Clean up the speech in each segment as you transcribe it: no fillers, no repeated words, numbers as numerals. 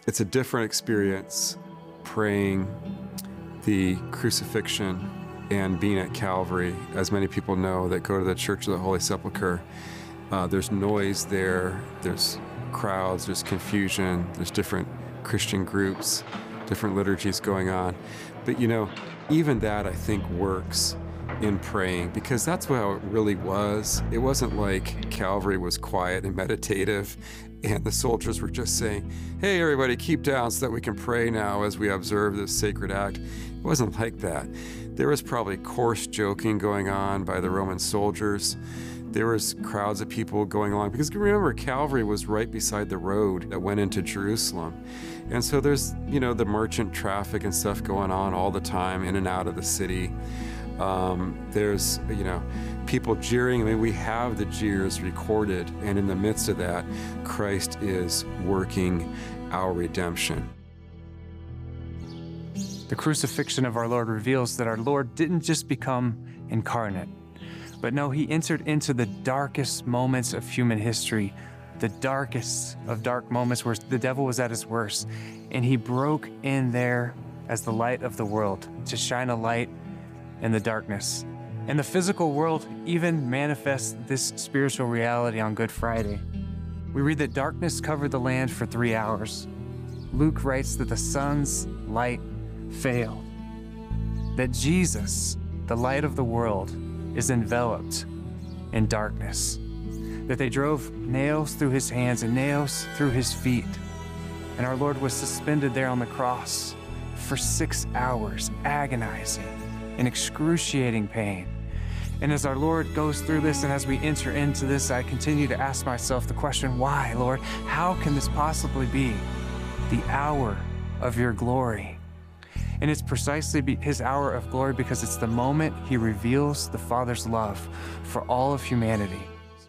It's a different experience praying the crucifixion and being at Calvary. As many people know that go to the Church of the Holy Sepulchre, there's noise there, there's crowds, there's confusion, there's different Christian groups, different liturgies going on. But even that I think works in praying, because that's how it really was. It wasn't like Calvary was quiet and meditative and the soldiers were just saying, hey, everybody, keep down so that we can pray now as we observe this sacred act. It wasn't like that. There was probably coarse joking going on by the Roman soldiers. There was crowds of people going along, because remember, Calvary was right beside the road that went into Jerusalem. And so there's, the merchant traffic and stuff going on all the time in and out of the city. There's, people jeering. I mean, we have the jeers recorded, and in the midst of that, Christ is working our redemption. The crucifixion of our Lord reveals that our Lord didn't just become incarnate, but no, he entered into the darkest moments of human history, the darkest of dark moments where the devil was at his worst, and he broke in there as the light of the world to shine a light in the darkness. And the physical world even manifests this spiritual reality on Good Friday. We read that darkness covered the land for 3 hours. Luke writes that the sun's light failed, that Jesus, the light of the world, is enveloped in darkness, that they drove nails through his hands and nails through his feet, and our Lord was suspended there on the cross for 6 hours, agonizing in excruciating pain. And as our Lord goes through this, and as we enter into this, I continue to ask myself the question, why, Lord? How can this possibly be the hour of your glory? And it's precisely his hour of glory because it's the moment he reveals the Father's love for all of humanity.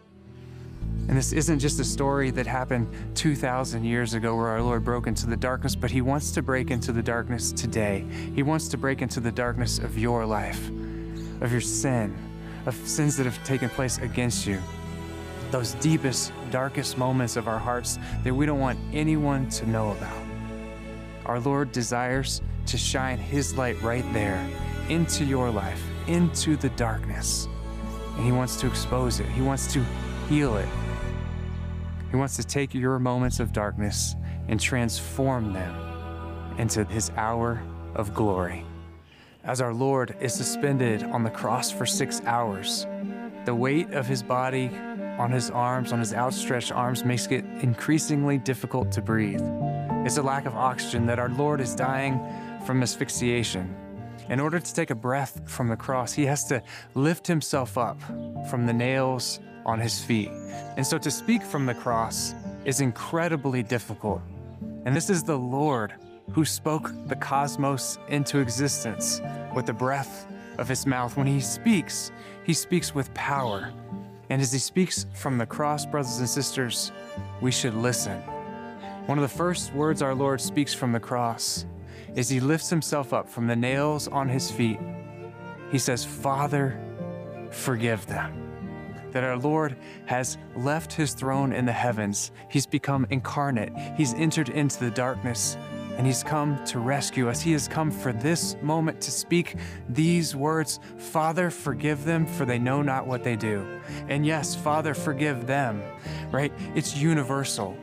And this isn't just a story that happened 2,000 years ago where our Lord broke into the darkness, but he wants to break into the darkness today. He wants to break into the darkness of your life, of your sin, of sins that have taken place against you. Those deepest, darkest moments of our hearts that we don't want anyone to know about. Our Lord desires to shine his light right there into your life, into the darkness. And he wants to expose it. He wants to heal it. He wants to take your moments of darkness and transform them into his hour of glory. As our Lord is suspended on the cross for 6 hours, the weight of his body on his arms, on his outstretched arms, makes it increasingly difficult to breathe. It's a lack of oxygen that our Lord is dying from asphyxiation. In order to take a breath from the cross, he has to lift himself up from the nails on his feet. And so to speak from the cross is incredibly difficult. And this is the Lord who spoke the cosmos into existence with the breath of his mouth. When he speaks with power. And as he speaks from the cross, brothers and sisters, we should listen. One of the first words our Lord speaks from the cross is he lifts himself up from the nails on his feet. He says, Father, forgive them. That our Lord has left his throne in the heavens. He's become incarnate. He's entered into the darkness, and he's come to rescue us. He has come for this moment to speak these words, Father, forgive them, for they know not what they do. And yes, Father, forgive them, right? It's universal.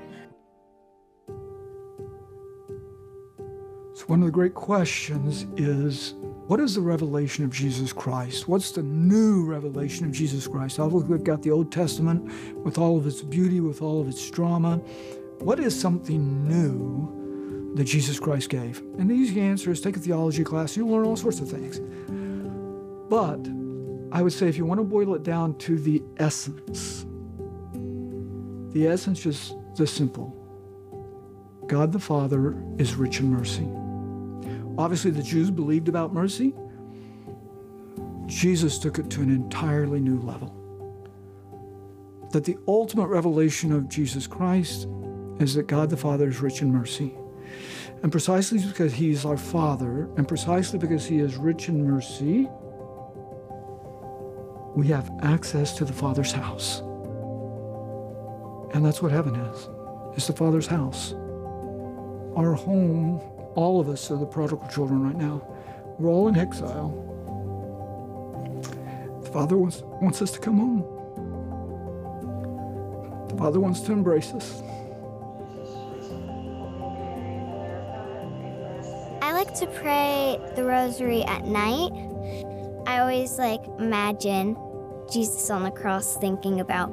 So one of the great questions is, what is the revelation of Jesus Christ? What's the new revelation of Jesus Christ? Although we've got the Old Testament with all of its beauty, with all of its drama, what is something new that Jesus Christ gave? And the easy answer is take a theology class, you'll learn all sorts of things. But I would say if you want to boil it down to the essence is this simple. God the Father is rich in mercy. Obviously, the Jews believed about mercy. Jesus took it to an entirely new level. That the ultimate revelation of Jesus Christ is that God the Father is rich in mercy. And precisely because he is our Father, and precisely because he is rich in mercy, we have access to the Father's house. And that's what heaven is. It's the Father's house. our home, all of us are the prodigal children right now. We're all in exile. The Father wants us to come home. The Father wants to embrace us. I like to pray the rosary at night. I always imagine Jesus on the cross thinking about